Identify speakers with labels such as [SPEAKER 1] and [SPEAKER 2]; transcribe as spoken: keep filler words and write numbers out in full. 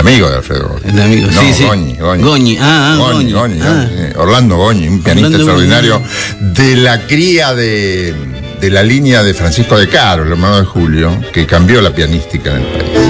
[SPEAKER 1] amigo de Alfredo Goñi.
[SPEAKER 2] El amigo,
[SPEAKER 1] no,
[SPEAKER 2] sí, sí.
[SPEAKER 1] Goñi, Goñi.
[SPEAKER 2] Goñi, ah, ah,
[SPEAKER 1] Goñi,
[SPEAKER 2] Goñi.
[SPEAKER 1] Goñi,
[SPEAKER 2] Ah.
[SPEAKER 1] Goñi, sí. Orlando Goñi, un pianista
[SPEAKER 2] Orlando
[SPEAKER 1] extraordinario
[SPEAKER 2] Goñi.
[SPEAKER 1] de la cría de, de la línea de Francisco de Caro, el hermano de Julio, que cambió la pianística en el país.